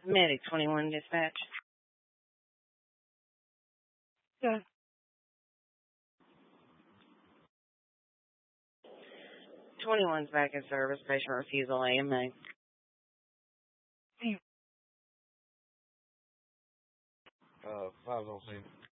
Medic 21 dispatch. Yeah. 21's back in service. Patient refusal AMA. Damn. 5 on scene.